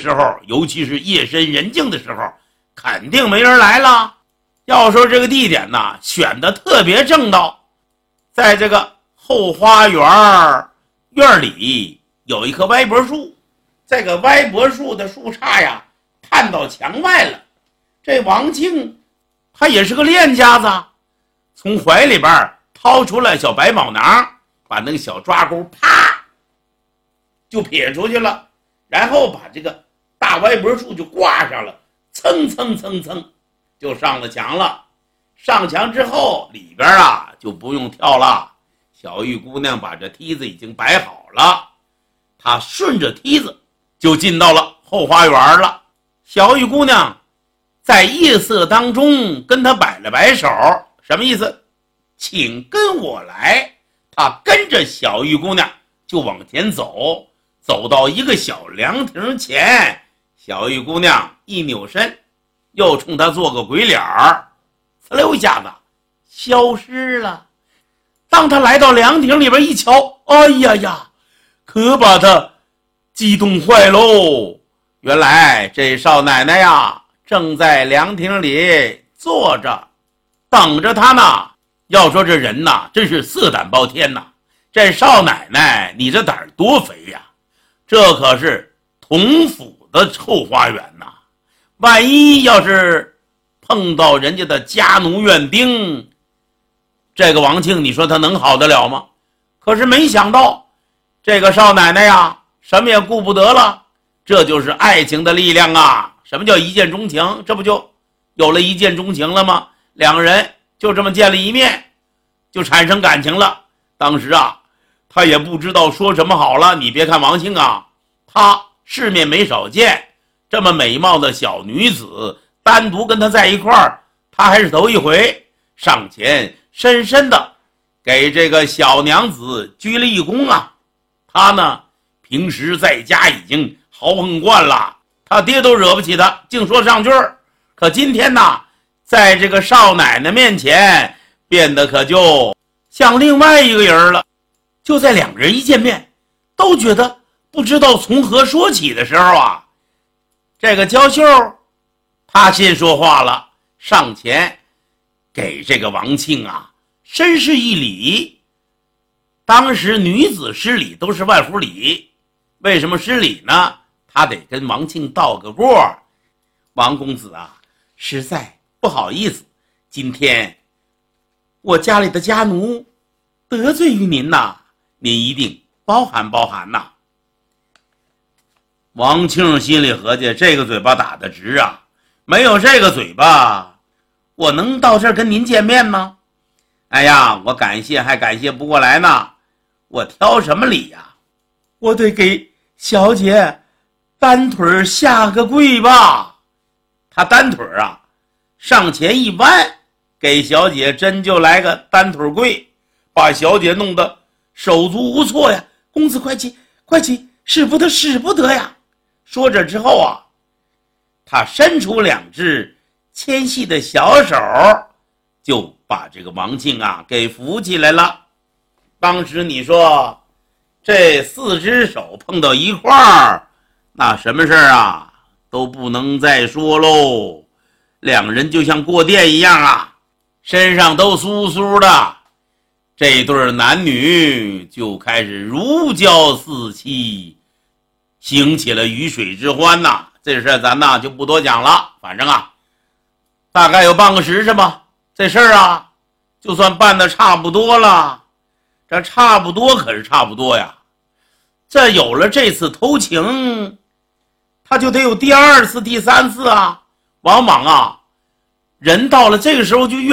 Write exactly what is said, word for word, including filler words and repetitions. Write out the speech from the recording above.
时候，尤其是夜深人静的时候，肯定没人来了。要说这个地点呢，选的特别正道，在这个后花园院里有一棵歪脖树，这个歪脖树的树杈呀，探到墙外了。这王庆他也是个练家子，从怀里边掏出来小白宝囊，把那个小抓钩啪就撇出去了，然后把这个大歪脖树就挂上了，蹭蹭蹭蹭就上了墙了。上墙之后里边啊就不用跳了，小玉姑娘把这梯子已经摆好了，她顺着梯子就进到了后花园了。小玉姑娘在夜色当中跟她摆了摆手，什么意思？请跟我来。她跟着小玉姑娘就往前走，走到一个小凉亭前，小玉姑娘一扭身，又冲她做个鬼脸儿，呲溜一下子消失了。当她来到凉亭里边一瞧，哎呀呀，可把她激动坏喽！原来这少奶奶呀，正在凉亭里坐着等着她呢。要说这人呐，真是色胆包天呐！这少奶奶你这胆儿多肥呀！这可是同府的后花园呐，万一要是碰到人家的家奴院丁，这个王庆你说他能好得了吗？可是没想到这个少奶奶呀，什么也顾不得了。这就是爱情的力量啊！什么叫一见钟情？这不就有了一见钟情了吗？两个人就这么见了一面，就产生感情了。当时啊，他也不知道说什么好了。你别看王庆啊，他世面没少见，这么美貌的小女子单独跟他在一块儿，他还是头一回。上前深深的给这个小娘子鞠了一躬啊。他呢，平时在家已经豪横惯了，他爹都惹不起他，净说上句儿。可今天呢，在这个少奶奶面前变得可就像另外一个人了。就在两个人一见面都觉得不知道从何说起的时候啊，这个娇秀他先说话了，上前给这个王庆啊深施一礼。当时女子施礼都是万福礼，为什么施礼呢？他得跟王庆道个过。王公子啊，实在不好意思，今天我家里的家奴得罪于您呐，您一定包涵包涵呐。王庆心里合计，这个嘴巴打得直啊，没有这个嘴巴，我能到这儿跟您见面吗？哎呀，我感谢还感谢不过来呢，我挑什么礼呀？我得给小姐单腿下个跪吧。他单腿啊上前一弯，给小姐真就来个单腿跪，把小姐弄得手足无措呀。公子快起快起，使不得使不得呀。说着之后啊，他伸出两只纤细的小手，就把这个王庆啊给扶起来了。当时你说这四只手碰到一块儿，那什么事儿啊都不能再说喽。两人就像过电一样啊，身上都酥酥的。这对男女就开始如胶似漆，兴起了鱼水之欢呐。这事咱呐就不多讲了，反正啊大概有半个时辰吧，这事儿啊就算办得差不多了。这差不多可是差不多呀，这有了这次偷情，他就得有第二次第三次啊。往往啊人到了这个时候就越